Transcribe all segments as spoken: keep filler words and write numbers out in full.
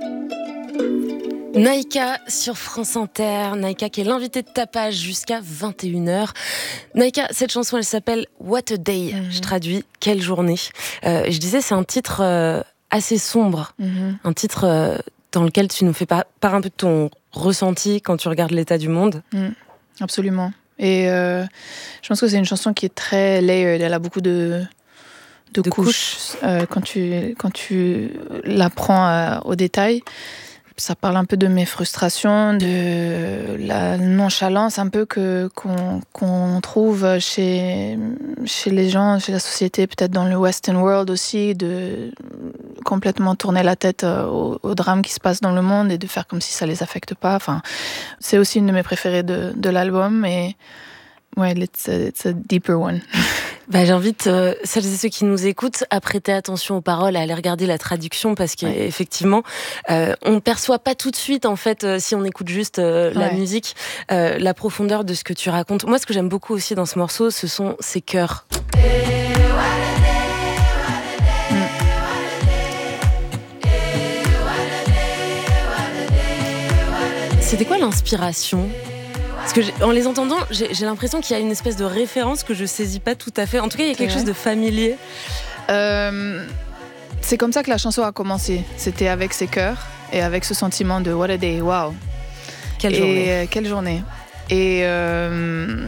Naïka sur France Inter, Naïka qui est l'invitée de Tapage jusqu'à vingt et une heures. Naïka, cette chanson elle s'appelle What a Day, mm-hmm. je traduis, quelle journée. Euh, je disais c'est un titre euh, assez sombre, mm-hmm. un titre euh, dans lequel tu nous fais part, part un peu de ton ressenti quand tu regardes l'état du monde. Mm, absolument. Et euh, je pense que c'est une chanson qui est très layered, elle a beaucoup de... de, de couches, couches. Euh, quand tu, quand tu la prends euh, au détail. Ça parle un peu de mes frustrations, de la nonchalance un peu que, qu'on, qu'on trouve chez, chez les gens, chez la société, peut-être dans le Western world aussi, de complètement tourner la tête au, au drame qui se passe dans le monde et de faire comme si ça les affecte pas. Enfin, c'est aussi une de mes préférées de, de l'album et ouais, it's a, it's a deeper one. Bah, j'invite euh, celles et ceux qui nous écoutent à prêter attention aux paroles, à aller regarder la traduction parce qu'effectivement, ouais. euh, on perçoit pas tout de suite en fait euh, si on écoute juste euh, la ouais. musique, euh, la profondeur de ce que tu racontes. Moi, ce que j'aime beaucoup aussi dans ce morceau, ce sont ces chœurs. Mm. C'était quoi l'inspiration ? Parce que en les entendant, j'ai, j'ai l'impression qu'il y a une espèce de référence que je saisis pas tout à fait. En tout cas, il y a quelque ouais. chose de familier. Euh, c'est comme ça que la chanson a commencé. C'était avec ses chœurs et avec ce sentiment de What a Day, wow. Quelle et, journée. Euh, quelle journée. Et euh,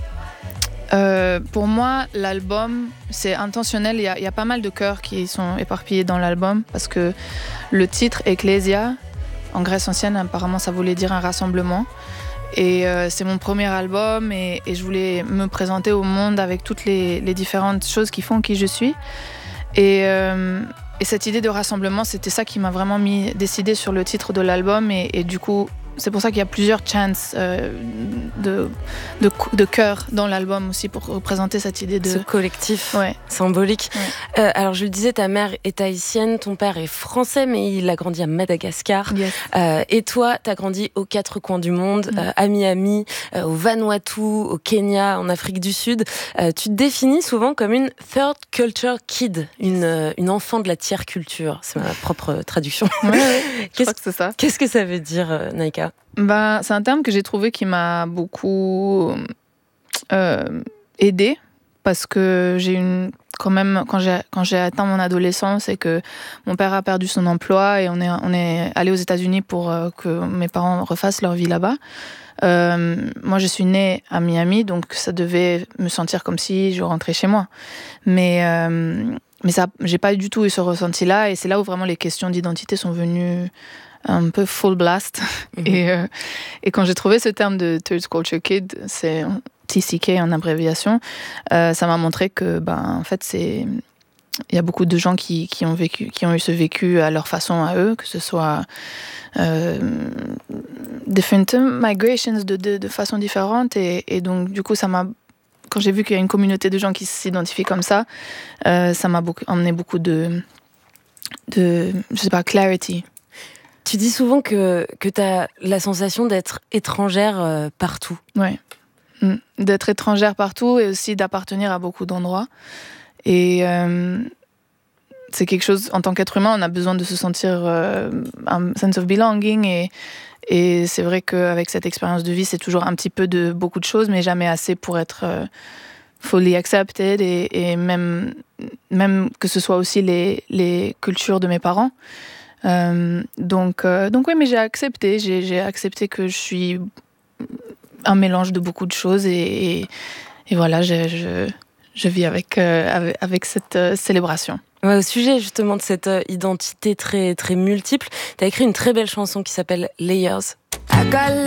euh, pour moi, l'album, c'est intentionnel. Il y a, il y a pas mal de chœurs qui sont éparpillés dans l'album parce que le titre Ecclesia, en Grèce ancienne, apparemment, ça voulait dire un rassemblement. Et euh, c'est mon premier album et, et je voulais me présenter au monde avec toutes les, les différentes choses qui font qui je suis. Et, euh, et cette idée de rassemblement, c'était ça qui m'a vraiment mis, décidé sur le titre de l'album. Et, et du coup, c'est pour ça qu'il y a plusieurs chants euh, de, de, de chœur dans l'album aussi pour représenter cette idée de... Ce collectif ouais. symbolique. Ouais. Euh, alors je le disais, ta mère est haïtienne, ton père est français, mais il a grandi à Madagascar. Yes. Euh, et toi, t'as grandi aux quatre coins du monde, mm. euh, à Miami, euh, au Vanuatu, au Kenya, en Afrique du Sud. Euh, tu te définis souvent comme une third culture kid, une, euh, une enfant de la tiers culture. C'est ma propre traduction. Ouais, ouais, je qu'est-ce, crois que c'est ça. Qu'est-ce que ça veut dire, euh, Naïka ? Ben, c'est un terme que j'ai trouvé qui m'a beaucoup euh, aidée parce que j'ai une quand même quand j'ai quand j'ai atteint mon adolescence et que mon père a perdu son emploi et on est on est allé aux États-Unis pour euh, que mes parents refassent leur vie là-bas. Euh, moi, je suis née à Miami, donc ça devait me sentir comme si je rentrais chez moi. Mais euh, mais ça, j'ai pas du tout eu ce ressenti-là et c'est là où vraiment les questions d'identité sont venues un peu full blast. Mm-hmm. Et, euh, et quand j'ai trouvé ce terme de Third Culture Kid, c'est T C K en abréviation, euh, ça m'a montré que, ben, en fait, c'est... il y a beaucoup de gens qui, qui, ont vécu, qui ont eu ce vécu à leur façon à eux, que ce soit euh, different migrations de, de, de façon différente. Et, et donc, du coup, ça m'a... quand j'ai vu qu'il y a une communauté de gens qui s'identifient comme ça, euh, ça m'a beaucoup, emmené beaucoup de, de, je sais pas, clarity. Tu dis souvent que, que tu as la sensation d'être étrangère euh, partout. Oui, mmh. D'être étrangère partout et aussi d'appartenir à beaucoup d'endroits. Et euh, c'est quelque chose, en tant qu'être humain, on a besoin de se sentir euh, un sense of belonging. Et, et c'est vrai qu'avec cette expérience de vie, c'est toujours un petit peu de beaucoup de choses, mais jamais assez pour être euh, fully accepted. Et, et même, même que ce soit aussi les, les cultures de mes parents. Euh, donc, euh, donc oui, mais j'ai accepté, j'ai, j'ai accepté que je suis un mélange de beaucoup de choses et, et, et voilà, je, je, je vis avec, euh, avec, avec cette euh, célébration. Ouais, au sujet justement de cette euh, identité très, très multiple, tu as écrit une très belle chanson qui s'appelle Layers. I got